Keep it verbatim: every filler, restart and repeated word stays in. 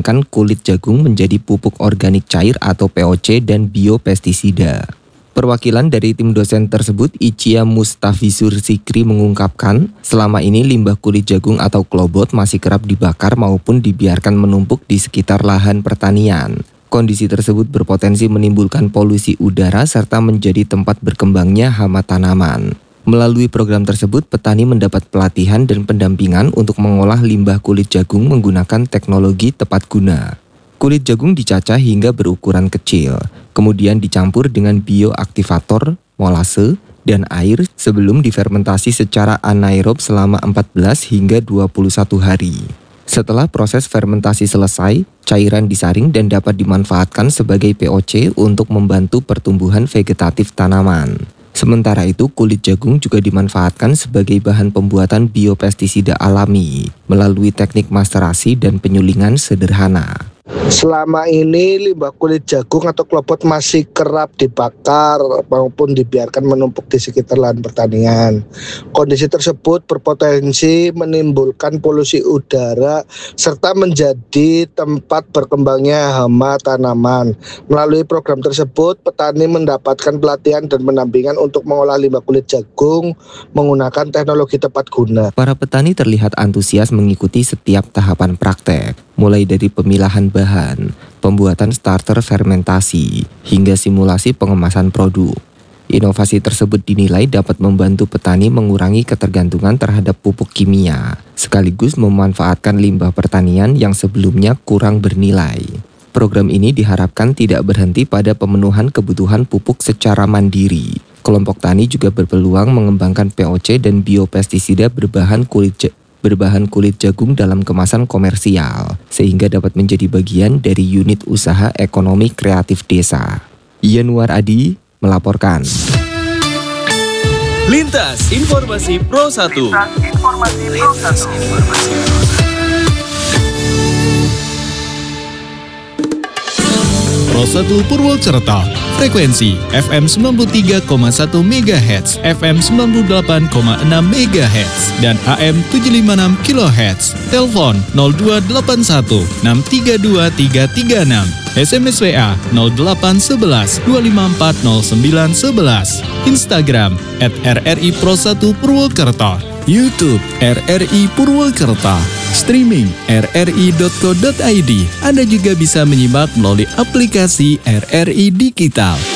mengembangkan kulit jagung menjadi pupuk organik cair atau P O C dan biopestisida. Perwakilan dari tim dosen tersebut, Icia Mustafizur Sikri, mengungkapkan selama ini limbah kulit jagung atau klobot masih kerap dibakar maupun dibiarkan menumpuk di sekitar lahan pertanian. Kondisi tersebut berpotensi menimbulkan polusi udara serta menjadi tempat berkembangnya hama tanaman. Melalui program tersebut, petani mendapat pelatihan dan pendampingan untuk mengolah limbah kulit jagung menggunakan teknologi tepat guna. Kulit jagung dicacah hingga berukuran kecil, kemudian dicampur dengan bioaktivator, molase, dan air sebelum difermentasi secara anaerob selama empat belas hingga dua puluh satu hari. Setelah proses fermentasi selesai, cairan disaring dan dapat dimanfaatkan sebagai P O C untuk membantu pertumbuhan vegetatif tanaman. Sementara itu, kulit jagung juga dimanfaatkan sebagai bahan pembuatan biopestisida alami melalui teknik masterasi dan penyulingan sederhana. Selama ini limbah kulit jagung atau klobot masih kerap dibakar maupun dibiarkan menumpuk di sekitar lahan pertanian. Kondisi tersebut berpotensi menimbulkan polusi udara serta menjadi tempat berkembangnya hama tanaman. Melalui program tersebut, petani mendapatkan pelatihan dan pendampingan untuk mengolah limbah kulit jagung menggunakan teknologi tepat guna. Para petani terlihat antusias mengikuti setiap tahapan praktek, mulai dari pemilahan bahan, pembuatan starter fermentasi, hingga simulasi pengemasan produk. Inovasi tersebut dinilai dapat membantu petani mengurangi ketergantungan terhadap pupuk kimia, sekaligus memanfaatkan limbah pertanian yang sebelumnya kurang bernilai. Program ini diharapkan tidak berhenti pada pemenuhan kebutuhan pupuk secara mandiri. Kelompok tani juga berpeluang mengembangkan P O C dan biopestisida berbahan kulit jagung berbahan kulit jagung dalam kemasan komersial, sehingga dapat menjadi bagian dari unit usaha ekonomi kreatif desa. Yanuar Adi melaporkan. Lintas Informasi Pro satu. Lintas Informasi Pro satu. Pro satu Purwokerto, frekuensi F M sembilan puluh tiga koma satu megahertz, F M sembilan puluh delapan koma enam megahertz, dan A M tujuh lima enam kilohertz. Telepon nol dua delapan satu enam tiga dua tiga tiga enam, S M S W A nol delapan satu satu dua lima empat nol sembilan satu satu, Instagram at R R I Pro satu Purwokerto, YouTube R R I Purwokerto, streaming r r i dot co dot i d. Anda juga bisa menyimak melalui aplikasi R R I Digital.